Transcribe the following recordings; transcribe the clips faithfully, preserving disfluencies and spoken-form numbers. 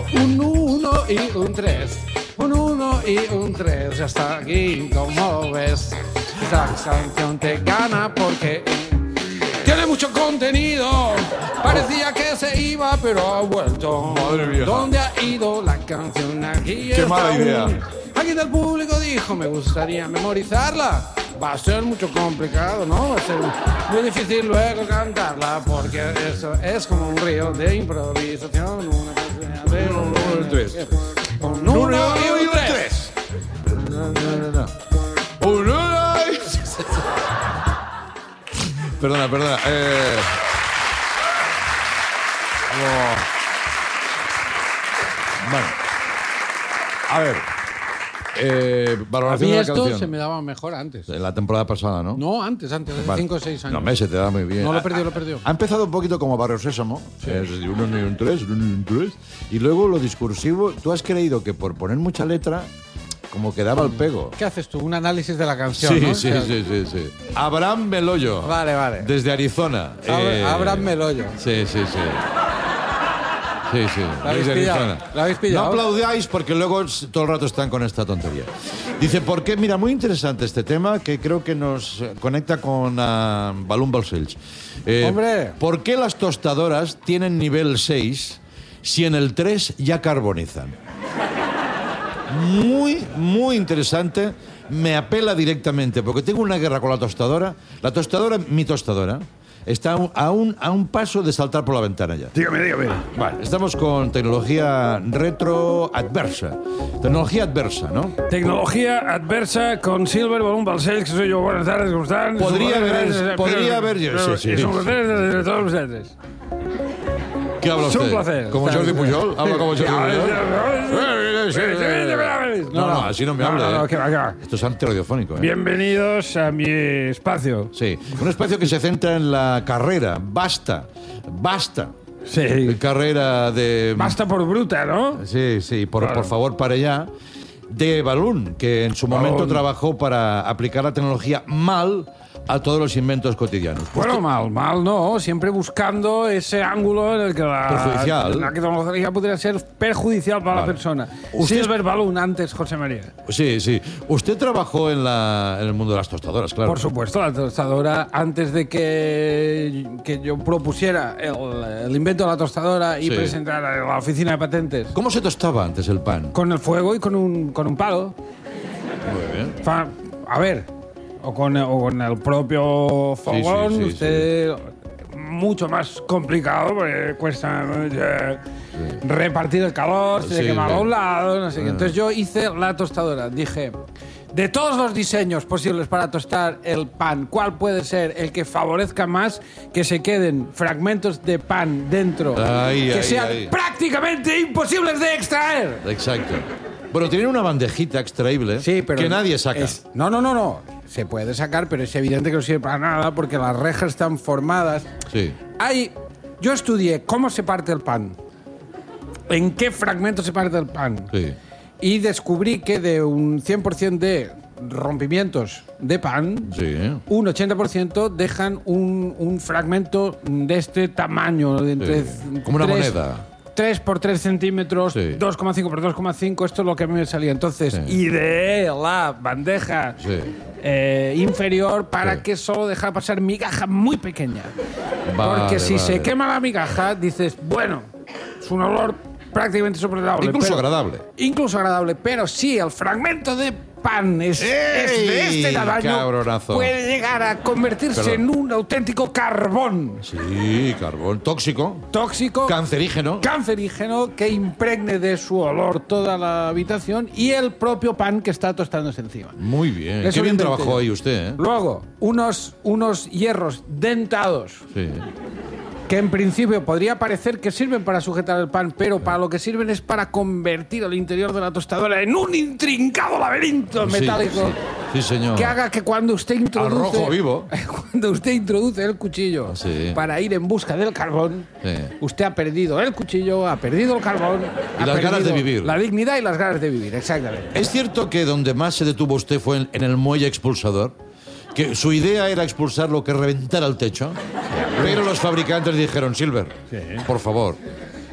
Un uno y un tres. Un uno y un tres. Ya está aquí, como ves. Esta canción te gana porque tiene mucho contenido. Parecía que se iba, pero ha vuelto. Madre mía. ¿Dónde ha ido la canción? Aquí Qué está mala idea. un- Alguien del público dijo, me gustaría memorizarla. Va a ser mucho complicado, ¿no? Va a ser muy difícil luego cantarla, porque eso es como un río de improvisación. Una canción de Un uno y un tres. Un uno y un tres. No, no, no. Un uno y... Perdona, perdona. Eh... oh. Bueno. A ver. Eh, A valoración mí de la esto canción. se me daba mejor antes. En la temporada pasada, ¿no? No, antes, antes, hace Vale. cinco o seis años. No, me se te da muy bien. No, lo Ha- perdió, lo perdió. Ha empezado un poquito como Barrio Sésamo, es decir, un uno y un tres, un uno y un tres, y luego lo discursivo, tú has creído que por poner mucha letra, como que daba el pego. ¿Qué haces tú? Un análisis de la canción, Sí, ¿no? sí, O sea, sí, sí, sí. Abraham Meloyo. Vale, vale. Desde Arizona. Abra- Abraham Meloyo. Sí, sí, sí. Sí, sí. ¿La habéis desde pillado? Arizona. ¿La habéis pillado? No aplaudáis porque luego s- todo el rato están con esta tontería. Dice, ¿por qué? Mira, muy interesante este tema que creo que nos eh, conecta con uh, Balloon Balcells. Eh, ¡Hombre! ¿Por qué las tostadoras tienen nivel seis si en el tres ya carbonizan? Muy, muy interesante. Me apela directamente, porque tengo una guerra con la tostadora. La tostadora, mi tostadora, está a un, a un, a un paso de saltar por la ventana ya. Dígame, dígame. Vale, estamos con tecnología retro adversa. Tecnología adversa, ¿no? Tecnología adversa con Silver Balloon Balcells, que soy yo. Buenas tardes, ¿cómo están? Podría Buenas haber- tardes, podría pero- haber- pero- sí, sí, Es un sí. placer de todos ustedes. ¿Qué habla Es un usted? placer. ¿Como Está- Jordi Pujol? ¿Habla como Jordi Pujol? No, no, así no me hable. No, no, ¿eh? que va, que va. Esto es antirradiofónico. ¿eh? Bienvenidos a mi espacio. Sí, un espacio que se centra en la carrera. Basta, basta. Sí. Carrera de... Basta por bruta, ¿no? Sí, sí, por, Claro. por favor, para allá. De Balloon, que en su momento Balloon. trabajó para aplicar la tecnología mal a todos los inventos cotidianos. Bueno, mal, mal no. Siempre buscando ese ángulo en el que la, Perjudicial. la tecnología podría ser perjudicial para Vale. la persona. Usted- Silver Balloon antes, José María. Sí, sí. Usted trabajó en, la, en el mundo de las tostadoras, claro. Por supuesto, la tostadora, antes de que, que yo propusiera el, el invento de la tostadora y Sí. presentara a la oficina de patentes, ¿Cómo se tostaba antes el pan? con el fuego y con un, con un palo. Muy bien. Fa- A ver, o con, o con el propio fogón, sí, sí, usted... Mucho más complicado, porque cuesta eh, repartir el calor, se Sí, quema a sí. un lado, no sé qué. Ah. Entonces yo hice la tostadora. Dije, de todos los diseños posibles para tostar el pan, ¿cuál puede ser el que favorezca más que se queden fragmentos de pan dentro Ay, que ay, sean ay. prácticamente imposibles de extraer? Exacto. Bueno, tienen una bandejita extraíble Sí, pero que nadie saca. es- no, no, no, no. Se puede sacar, pero es evidente que no sirve para nada porque las rejas están formadas. Sí. Hay, yo estudié cómo se parte el pan, en qué fragmento se parte el pan, Sí. y descubrí que de un cien por ciento de rompimientos de pan, Sí, ¿eh? un ochenta por ciento dejan un, un fragmento de este tamaño, de entre Sí. Como una tres- moneda. tres por tres centímetros, Sí. dos coma cinco por dos coma cinco, esto es lo que a mí me salía. Entonces, Sí. ideé la bandeja Sí. eh, inferior para Sí. que solo dejara pasar migaja muy pequeña. Vale, Porque si se vale. quema la migaja, dices, bueno, es un olor prácticamente insoportable. Incluso pero- agradable. Incluso agradable, pero si el fragmento de pan es, es de ¡Ey! este tamaño, Cabronazo. puede llegar a convertirse Perdón. en un auténtico carbón Sí, carbón tóxico, tóxico, cancerígeno. cancerígeno, que impregne de su olor toda la habitación y el propio pan que está tostándose encima. Muy bien. Eso Qué lo bien inventé trabajó yo. ahí usted, ¿eh? Luego, unos, unos hierros dentados Sí. que en principio podría parecer que sirven para sujetar el pan, pero para lo que sirven es para convertir el interior de la tostadora en un intrincado laberinto Sí, metálico Sí, sí, señor. que haga que cuando usted introduce rojo vivo. cuando usted introduce el cuchillo Sí. para ir en busca del carbón, Sí. usted ha perdido el cuchillo, ha perdido el carbón, Y ha las ganas de perdido vivir. la dignidad y las ganas de vivir, exactamente. ¿Es cierto que donde más se detuvo usted fue en, en el muelle expulsador? Que su idea era expulsar lo que reventara el techo, pero los fabricantes dijeron, Silver, por favor,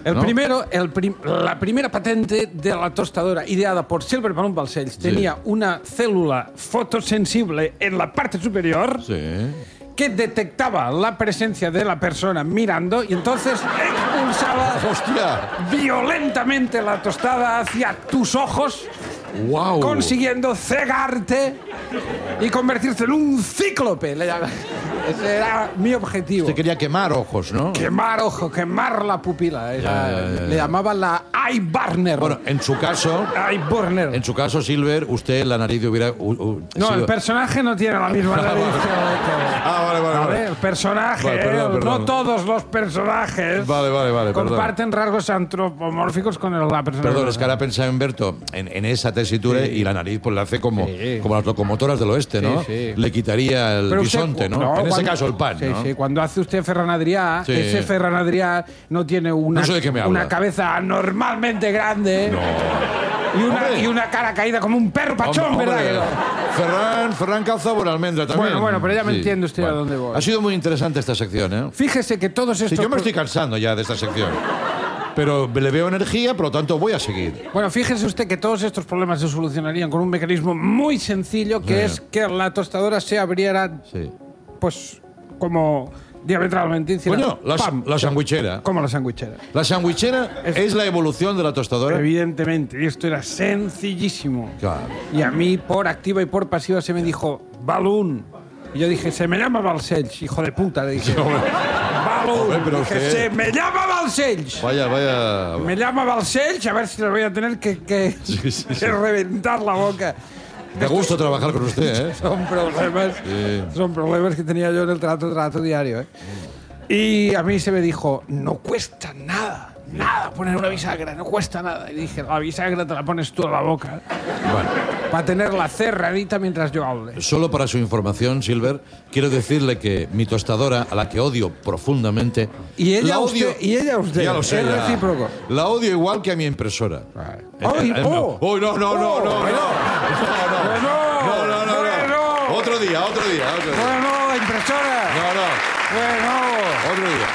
El ¿no? primero, el prim- la primera patente de la tostadora ideada por Silver Balloon Balcells tenía una célula fotosensible en la parte superior Sí. que detectaba la presencia de la persona mirando y entonces expulsaba ¡Hostia! violentamente la tostada hacia tus ojos, ¡Wow! consiguiendo cegarte y convertirte en un cíclope. Le llama- Ese era mi objetivo. Usted quería quemar ojos, ¿no? Quemar ojo, quemar la pupila. Era- Ya, ya, ya, Le ya. llamaban la eye burner. Bueno, en su caso, eye burner. en su caso, Silver, usted la nariz hubiera... u- u- No, sido- el personaje no tiene la misma nariz que- que- Ah, vale, vale, ¿Vale? vale. El personaje, Vale, perdón, eh, perdón. no todos los personajes Vale, vale, vale, perdón. comparten rasgos antropomórficos con el- la persona. Perdón, es que ahora pensaba en Berto, en, en esa tesitura y la nariz pues la hace como, Sí. como las locomotoras del oeste, ¿no? Sí, sí. Le quitaría el Pero usted- bisonte, ¿no? En ese cuando- caso el pan, sí, ¿no? sí, cuando hace usted Ferran Adrià, Sí. ese Ferran Adrià no tiene una, No sé de qué me habla. una cabeza anormalmente grande y, una, Hombre. y una cara caída como un perro pachón, Hombre, ¿verdad? hombre, que no? Ferran, Ferran calza por almendra también. Bueno, bueno, pero ya me entiende usted a dónde voy. Ha sido muy interesante esta sección, ¿eh? Fíjese que todos estos... Sí, yo me pro- estoy cansando ya de esta sección. Pero le veo energía, por lo tanto voy a seguir. Bueno, fíjese usted que todos estos problemas se solucionarían con un mecanismo muy sencillo, que Sí. es que la tostadora se abriera, Sí. pues, como diametralmente. hiciera Coño, la, ¡pam! la sandwichera. Como la sandwichera. La sandwichera es, Es- la evolución de la tostadora. Evidentemente, y esto era sencillísimo. Claro. Y a mí, por activa y por pasiva, se me dijo, Balloon. Y yo dije, se me llama Balcells, hijo de puta, le dije. Balloon. Hombre, pero Dije, usted- se me llama Balcells. Vaya, vaya. Me llama Balcells, a ver si le voy a tener que, que, Sí, sí, sí. que reventar la boca. Da gusto trabajar con usted, ¿eh? Son problemas, son problemas que tenía yo en el trato, trato diario. ¿eh? Y a mí se me dijo, no cuesta nada, nada poner una bisagra, no cuesta nada. Y dije, la bisagra te la pones tú a la boca Bueno, para tenerla cerradita mientras yo hable. solo para su información, Silver, quiero decirle que mi tostadora, a la que odio profundamente. Y ella la a odio, usted, y ella a usted. Ya lo sé, es ya. recíproco. La odio igual que a mi impresora. Vale. Eh, ¡Ay, eh, oh! no. Uy, no, no, no, no, no, no, no, Bueno, no, no, no, no. bueno. Otro día, otro día, otro día. Bueno, la impresora. No, no, Bueno. otro día.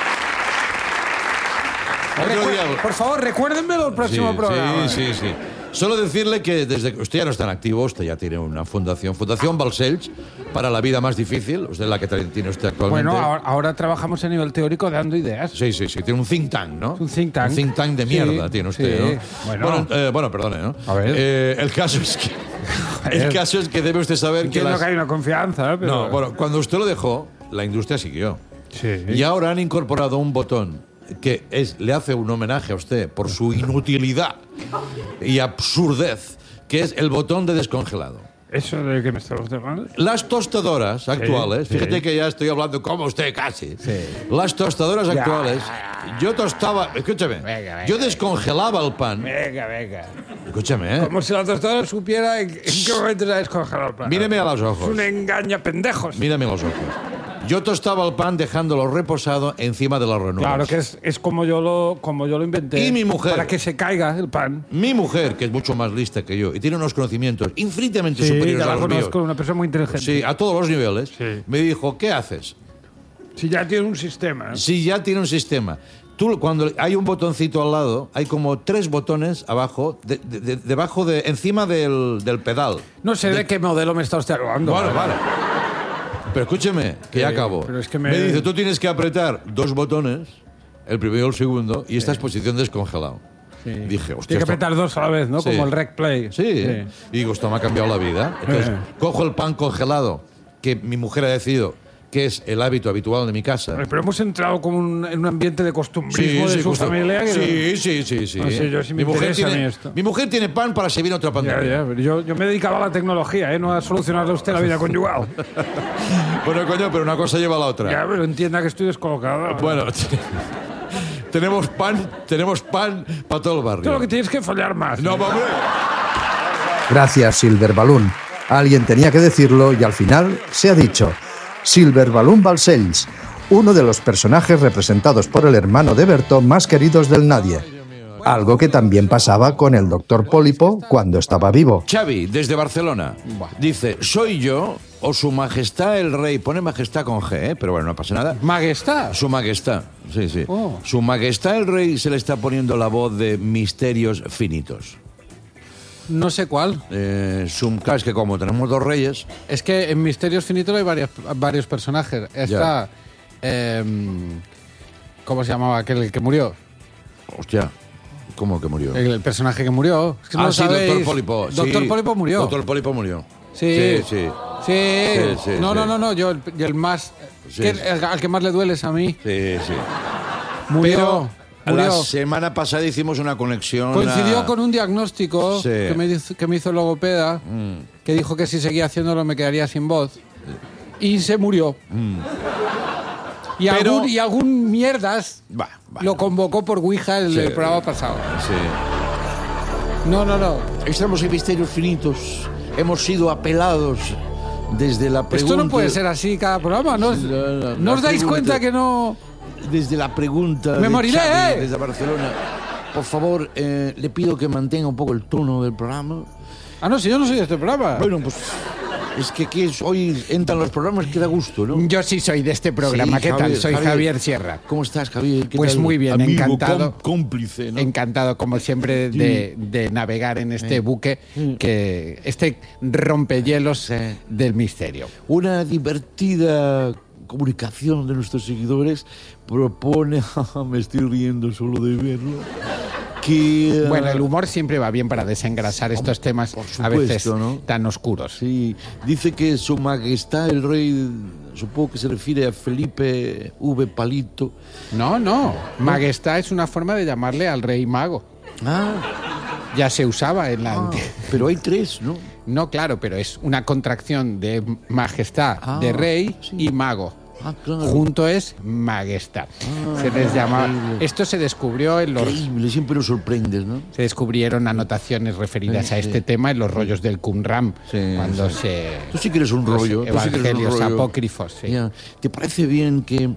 Otro Recu- día. Por favor, recuérdenmelo el próximo Sí, programa. Sí, sí, sí. Solo decirle que desde que usted ya no está en activo, usted ya tiene una fundación, Fundación Balcells, para la vida más difícil, usted es la que tiene usted actualmente. Bueno, ahora, ahora trabajamos a nivel teórico dando ideas. Sí, sí, sí, tiene un think tank, ¿no? Un think tank. Un think tank de Sí, mierda tiene usted, sí. ¿no? Bueno. bueno, eh, bueno, perdone, ¿no? A ver. Eh, el caso es que el caso es que debe usted saber que Entiendo las... que hay una confianza, pero... No, bueno, cuando usted lo dejó, la industria siguió. Sí. Y ahora han incorporado un botón que es, le hace un homenaje a usted por su inutilidad y absurdez, que es el botón de descongelado. ¿Eso de qué me está usted hablando? Las tostadoras actuales, sí. fíjate que ya estoy hablando como usted casi. Sí. Las tostadoras Ya, actuales, ya, ya. yo tostaba, escúchame, Venga, venga, yo descongelaba el pan. Venga, venga. Escúchame, ¿eh? Como si la tostadora supiera en, en qué momento se ha descongelado el pan. Míreme a los Es ojos. un engaña pendejos. Mírame a los ojos. Yo tostaba el pan dejándolo reposado encima de las ranuras. Claro que es, es como, yo lo, como yo lo inventé. Y mi mujer. Para que se caiga el pan. Mi mujer, que es mucho más lista que yo y tiene unos conocimientos infinitamente Sí, superiores ya a la los míos, conozco, una persona muy inteligente. sí, a todos los niveles, Sí. me dijo, ¿qué haces? Si ya tiene un sistema. Si ya tiene un sistema. Tú, cuando hay un botoncito al lado, hay como tres botones abajo, de- de- de- debajo de, encima del, del pedal. No sé de, qué modelo me está usted hablando. Bueno, vale. Pero escúcheme, que ya Sí, acabo. pero es que me- me dice, tú tienes que apretar dos botones, el primero y el segundo, y esta es posición descongelado. Sí. Dije, hostia. Tiene que esto- apretar dos a la vez, ¿no? Sí. Como el rec play. Sí. Y digo, esto me ha cambiado la vida. Entonces, Eh. cojo el pan congelado, que mi mujer ha decidido que es el hábito habitual de mi casa. Pero hemos entrado como un- en un ambiente de costumbrismo de su justo. familia. Que Sí, sí, sí, sí. No sé yo si me mi, mujer interesa a mí tiene, esto. mi mujer tiene pan para servir otra Ya, pandemia. ya, pero yo, yo me dedicaba a la tecnología, ¿eh? No a solucionarle a usted la vida conyugal. Bueno, coño, pero una cosa lleva a la otra. Ya, pero entienda que estoy descolocado. Bueno, tenemos pan, tenemos pan para todo el barrio. Tú lo que tienes que follar más. No, hombre. Gracias, Silver Balloon. Alguien tenía que decirlo y al final se ha dicho. Silver Balloon Balcells, uno de los personajes representados por el hermano de Berto más queridos del nadie. Algo que también pasaba con el doctor Pólipo cuando estaba vivo. Xavi, desde Barcelona, dice, soy yo o su majestad el rey, pone majestad con G, ¿eh? Pero bueno, no pasa nada. ¿Majestad? Su majestad, sí, sí. Oh. Su majestad el rey se le está poniendo la voz de Misterios Finitos. No sé cuál. Eh, su, claro, es que como tenemos dos reyes... Es que en Misterios Finitos hay varios, varios personajes. Está... Eh, ¿Cómo se llamaba aquel el que murió? Hostia, ¿cómo que murió? El, el personaje que murió. Es que no ah, lo sí, sabéis. Doctor Pólipo. Doctor sí. Pólipo murió. Doctor Pólipo murió. Sí, Sí, sí. Sí. Sí, sí, no, sí. no, no, no. Yo el, el más... Sí, que, sí. el, al que más le duele es a mí. Sí, sí. Murió. Pero murió. la semana pasada hicimos una conexión... Coincidió a... con un diagnóstico Sí. que, me, hizo- que me hizo el logopeda, Mm. que dijo que si seguía haciéndolo me quedaría sin voz. Y se murió. Y, Pero- algún, y algún mierdas Va, va. lo convocó por Ouija el, Sí. el programa pasado. Sí. No, no, no. Estamos en Misterios Finitos. Hemos sido apelados desde la pregunta... Esto no puede ser así cada programa. ¿No, os- La- la- ¿no os la dais pregunta- cuenta que no...? Desde la pregunta Me de moriré, Xavi, ¿eh? desde Barcelona. Por favor, eh, le pido que mantenga un poco el tono del programa. Ah, no, si yo no soy de este programa. Bueno, pues es que aquí es- hoy entran los programas que da gusto, ¿no? Yo sí soy de este programa. Sí, ¿Qué tal? Javier, Soy Javier. Javier Sierra. ¿Cómo estás, Javier? ¿Qué Pues tal? muy bien, Amigo, encantado. com- cómplice, ¿no? Encantado, como siempre, de, de navegar en este buque, que este rompehielos Sí. del misterio. Una divertida comunicación de nuestros seguidores propone, me estoy riendo solo de verlo, que... Bueno, eh, el humor siempre va bien para desengrasar estos temas por a veces supuesto, ¿no? tan oscuros. Sí, dice que su majestad el rey, supongo que se refiere a Felipe V. Palito. No, no. Majestad es una forma de llamarle al rey mago. Ah, Ya se usaba en la... ah, anti- pero hay tres, ¿no? No, claro, pero es una contracción de majestad, Ah, de rey sí. y mago. Ah, claro. Junto es majestad. Ah, se les llama. increíble. Esto se descubrió en los. Increíble, siempre nos sorprendes, ¿no? Se descubrieron anotaciones referidas Sí, a este sí. tema en los rollos del Qumran, Sí, cuando sí. se. Tú sí que eres un los rollo. tú sí que eres un evangelios rollo. apócrifos, sí. Ya. ¿Te parece bien que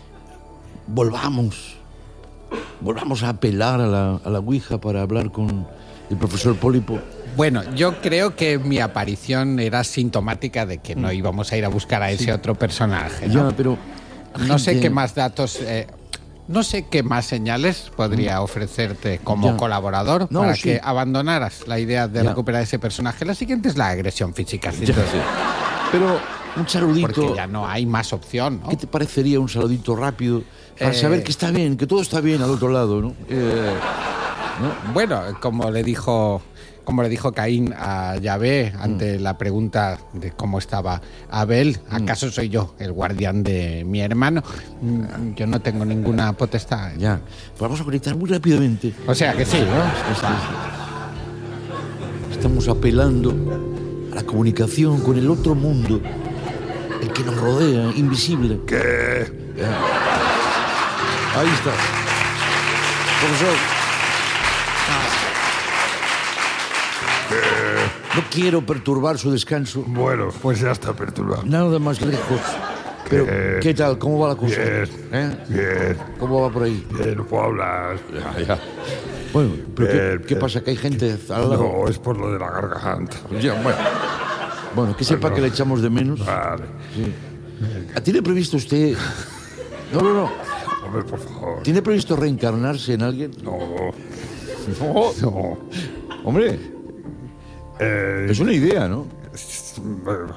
volvamos, volvamos a apelar a la, a la Ouija para hablar con el profesor Pólipo? Bueno, yo creo que mi aparición era sintomática de que no íbamos a ir a buscar a ese otro personaje. ¿no? Ya, pero... la No sé gente- qué más datos, eh, no sé qué más señales podría ofrecerte como Ya. colaborador No, para sí. que abandonaras la idea de Ya. recuperar ese personaje. La siguiente es la agresión física, sin Ya, duda, sí. Pero un saludito... porque ya no hay más opción, ¿no? ¿Qué te parecería un saludito rápido para Eh, saber que está bien, que todo está bien al otro lado, ¿no? Eh, Bueno, como le dijo, como le dijo Caín a Yahvé ante la pregunta de cómo estaba Abel, ¿acaso soy yo el guardián de mi hermano? Mm, Yo no tengo ninguna potestad. Ya. Pues vamos a conectar muy rápidamente. O sea que sí, ¿no? Estamos apelando a la comunicación con el otro mundo, el que nos rodea, invisible. ¿Qué? Ahí está. Profesor. No quiero perturbar su descanso. Bueno, pues ya está perturbado. Nada más lejos. Pero, ¿Qué? ¿qué tal? ¿Cómo va la cosa? Bien. ¿Eh? Bien, ¿Cómo va por ahí? bien, no puedo hablar. Bueno, ¿pero qué, Bien, qué bien. pasa? ¿Que hay gente al lado? No, es por lo de la garganta. Ya, bueno. Bueno, que sepa no. que le echamos de menos. Vale. ¿Tiene previsto usted...? No, no, no. Hombre, por favor. ¿Tiene previsto reencarnarse en alguien? No. No. No. Hombre, Eh, es una idea, ¿no? bueno,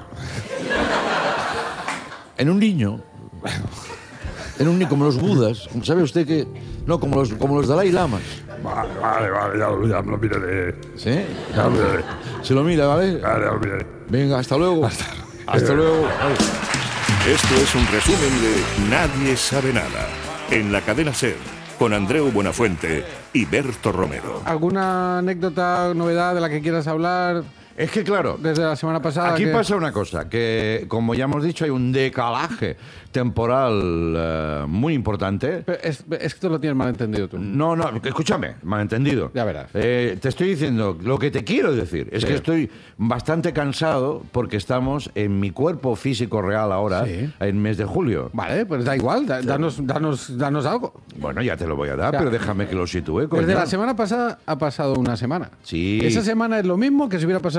En un niño. En un niño, como los budas. ¿Sabe usted que...? No, como los, como los Dalai Lamas. vale, vale, vale, ya, lo- ya me lo miraré. ¿Sí? Ya lo miraré. Se lo mira, ¿vale? Vale, ya lo miraré. Venga, hasta luego. Hasta, luego. Esto es un resumen de Nadie sabe nada, en la cadena SER, con Andreu Buenafuente y Berto Romero. ¿Alguna anécdota, novedad de la que quieras hablar Es que, claro, desde la semana pasada? aquí que- pasa una cosa, que como ya hemos dicho, hay un decalaje temporal eh, muy importante. Pero Es, es que tú lo tienes mal entendido tú. No, no, escúchame, malentendido. Ya verás. Eh, te estoy diciendo, lo que te quiero decir es Sí. que estoy bastante cansado porque estamos en mi cuerpo físico real ahora, Sí. en mes de julio. Vale, pues da igual, da- danos, danos, danos algo. Bueno, ya te lo voy a dar, O sea, pero déjame que lo sitúe, coño. Desde la semana pasada ha pasado una semana. Sí. Esa semana es lo mismo que si hubiera pasado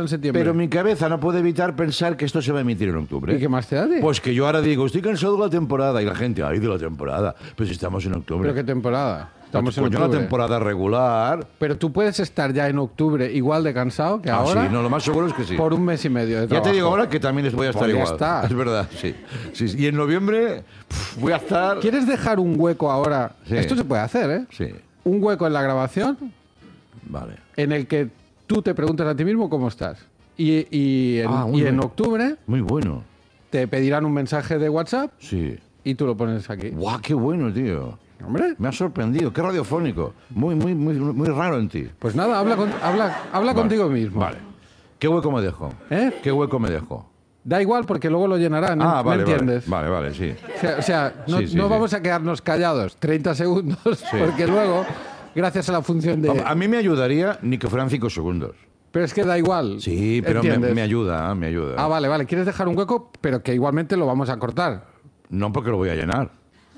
en septiembre. Pero mi cabeza no puede evitar pensar que esto se va a emitir en octubre. ¿Y qué más te da? de? Pues que yo ahora digo, estoy cansado de la temporada. Y la gente, ay, de la temporada. Pues estamos en octubre. ¿Pero qué temporada? Estamos en Coño, octubre. una temporada regular. Pero tú puedes estar ya en octubre igual de cansado que Ah, ahora. sí, no, lo más seguro es que sí. Por un mes y medio de Ya trabajo. te digo ahora que también les voy a estar Pues ya igual. está. Es verdad, sí. sí. sí. Y en noviembre pf, voy a estar... ¿Quieres dejar un hueco ahora? Sí. Esto se puede hacer, ¿eh? Sí, Un hueco en la grabación vale. en el que tú te preguntas a ti mismo cómo estás. Y, y, en, Ah, muy y en bien. octubre Muy bueno. te pedirán un mensaje de WhatsApp Sí. y tú lo pones aquí. Guau, qué bueno, tío. Hombre, Me ha sorprendido. Qué radiofónico. Muy, muy, muy, muy raro en ti. pues nada, habla, con- habla, habla Vale. contigo mismo. Vale. ¿Qué hueco me dejo? ¿Eh? ¿Qué hueco me dejo? Da igual porque luego lo llenarán, ¿eh? Ah, ¿me vale, vale. entiendes? Vale, vale, sí. O sea, o sea, no, Sí, sí, no sí. vamos a quedarnos callados treinta segundos porque luego, gracias a la función de... A mí me ayudaría ni que fueran cinco segundos. Pero es que da igual. Sí, pero me, ¿entiendes? me ayuda, me ayuda. Ah, vale, vale. Quieres dejar un hueco, pero que igualmente lo vamos a cortar. No porque lo voy a llenar.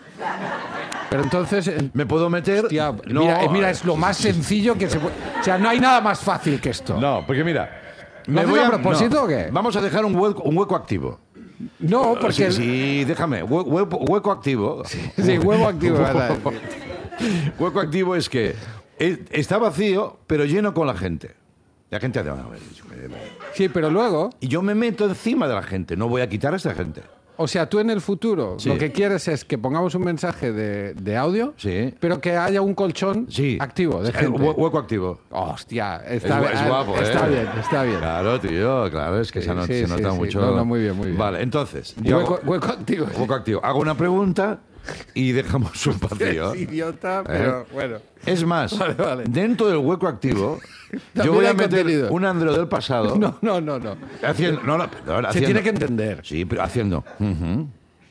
Pero entonces... eh, Me puedo meter... Hostia, No, mira, eh, mira, es lo más sencillo que se puede... O sea, no hay nada más fácil que esto. No, porque mira... ¿Lo haces a propósito o qué? Vamos a dejar un hueco, un hueco activo. No, porque... Sí, sí, déjame. Hue- hueco, hueco activo. Sí, huevo activo, ¿verdad? Hueco activo es que es- está vacío, pero lleno con la gente. La gente hace... Sí, pero luego... Y yo me meto encima de la gente. No voy a quitar a esa gente. O sea, tú en el futuro Sí. lo que quieres es que pongamos un mensaje de, de audio, Sí. pero que haya un colchón Sí. activo de Eh, gente. hue- Hueco activo. Hostia, Es, está, gua- es guapo, ¿eh? está bien, está bien. Claro, tío, claro, es que Sí, se, no- sí, se sí, nota sí. mucho. No, no, muy bien, muy bien. Vale, entonces. yo Hueco, hago- hueco activo. hueco activo. Hago una pregunta y dejamos un vacío. Es idiota, pero ¿Eh? bueno. Es más, Vale, vale. dentro del hueco activo, yo También voy a hay meter contenido. un Andreu del pasado. No, no, no, no. Haciendo, no, no, perdón, Se haciendo- tiene que entender. Sí, pero haciendo. ujú,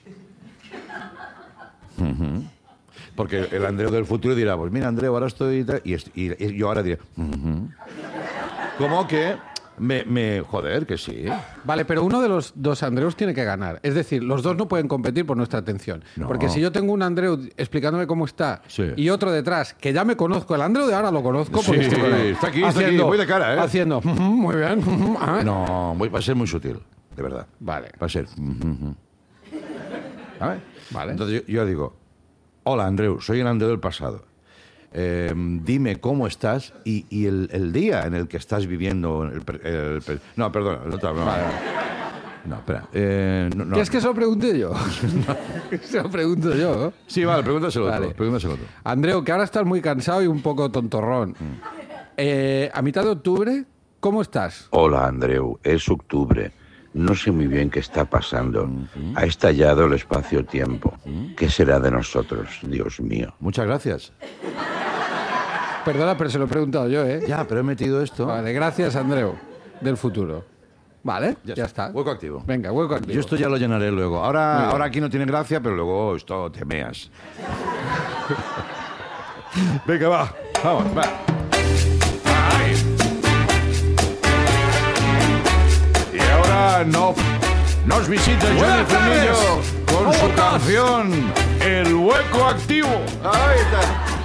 ujú. Porque el Andreu del futuro dirá, pues mira, Andreu, ahora estoy... tal", Y, es- y- y yo ahora diré... ujú. Como que me, me... Joder, que sí. Vale, pero uno de los dos Andreus tiene que ganar. Es decir, los dos no pueden competir por nuestra atención. No. Porque si yo tengo un Andreu explicándome cómo está Sí. y otro detrás, que ya me conozco, el Andreu de ahora lo conozco porque Sí, estoy con él. está aquí, está aquí, voy de cara, ¿eh? Haciendo, "Ujú, muy bien. ujú, ah". No, voy- va a ser muy sutil, de verdad. Vale. Va a ser... ujú, ujú. ¿Sabes? Vale. Entonces yo, yo digo, hola Andreu, soy el Andreu del pasado. Eh, dime cómo estás y, y el, el día en el que estás viviendo... El, per- el per- no, perdona. No, no, no, no, espera. Eh, no, no. ¿Quieres que se lo pregunte yo? Se lo pregunto yo. ¿no? Sí, vale, pregúntaselo Vale. tú. Pregúntaselo tú. Andreu, que ahora estás muy cansado y un poco tontorrón. Eh, a mitad de octubre, ¿cómo estás? Hola Andreu, es octubre. No sé muy bien qué está pasando. Ha estallado el espacio-tiempo. ¿Qué será de nosotros, Dios mío? Muchas gracias. Perdona, pero se lo he preguntado yo, ¿eh? Ya, pero he metido esto. Vale, gracias, Andreu, del futuro. Vale, ya, Ya está. está. Hueco activo. Venga, hueco activo. Yo esto ya lo llenaré luego. Muy Ahora, bien. ahora aquí no tiene gracia, pero luego esto te meas. Venga, va. Vamos, va. Ay. Y ahora no, nos visita Johnny Buenas tardes. Frenillo con ¿Cómo su estás? canción El Hueco Activo. Ahí está.